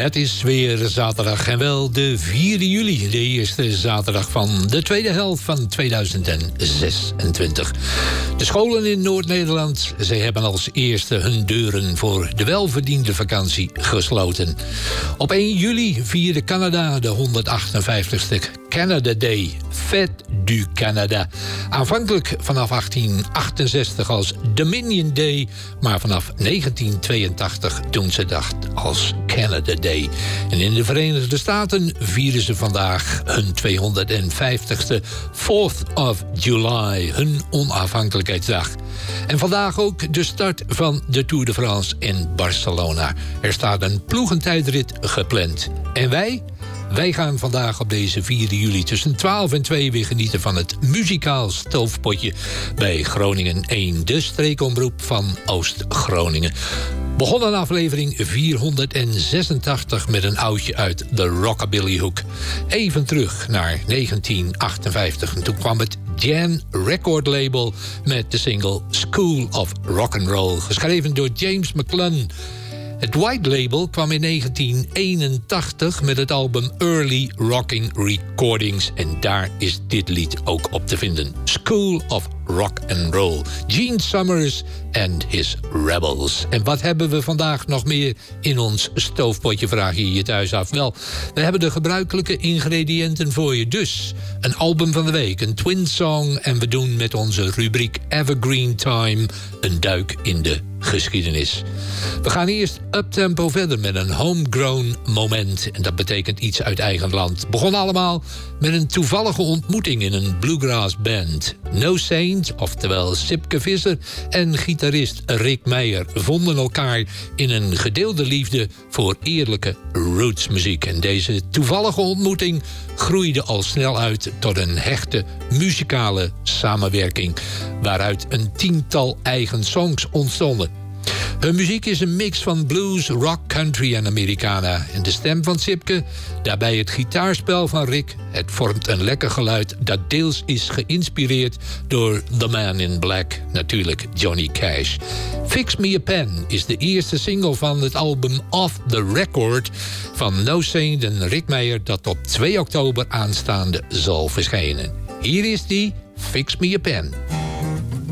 Het is weer zaterdag en wel de 4 juli. De eerste zaterdag van de tweede helft van 2026. De scholen in Noord-Nederland, zij hebben als eerste hun deuren voor de welverdiende vakantie gesloten. Op 1 juli vierde Canada de 158ste Canada Day, Fête du Canada. Aanvankelijk vanaf 1868 als Dominion Day, maar vanaf 1982 doen ze dat als Canada Day. En in de Verenigde Staten vieren ze vandaag hun 250ste 4th of July, hun onafhankelijkheidsdag. En vandaag ook de start van de Tour de France in Barcelona. Er staat een ploegentijdrit gepland. En wij gaan vandaag op deze 4 juli tussen 12 en 2 weer genieten van het muzikaal stoofpotje bij Groningen 1, de streekomroep van Oost-Groningen. Begon een aflevering 486 met een oudje uit de rockabilly hoek. Even terug naar 1958 en toen kwam het Jan Record Label met de single School of Rock'n'Roll, geschreven door James McClellan. Het White Label kwam in 1981 met het album Early Rocking Recordings. En daar is dit lied ook op te vinden. School of Rock and Roll. Gene Summers and his Rebels. En wat hebben we vandaag nog meer in ons stoofpotje, vraag je je thuis af? Wel, we hebben de gebruikelijke ingrediënten voor je. Dus een album van de week, een twin song. En we doen met onze rubriek Evergreen Time een duik in de geschiedenis. We gaan eerst uptempo verder met een homegrown moment. En dat betekent iets uit eigen land. Begon allemaal met een toevallige ontmoeting in een bluegrass band. No Saint, oftewel Sipke Visser, en gitarist Rick Meijer vonden elkaar in een gedeelde liefde voor eerlijke rootsmuziek. En deze toevallige ontmoeting groeide al snel uit tot een hechte muzikale samenwerking, waaruit een 10-tal eigen songs ontstonden. Hun muziek is een mix van blues, rock, country en Americana. En de stem van Sipke, daarbij het gitaarspel van Rick. Het vormt een lekker geluid dat deels is geïnspireerd door The Man in Black, natuurlijk Johnny Cash. Fix Me a Pen is de eerste single van het album Off the Record van No Saint en Rick Meijer, dat op 2 oktober aanstaande zal verschijnen. Hier is die Fix Me a Pen.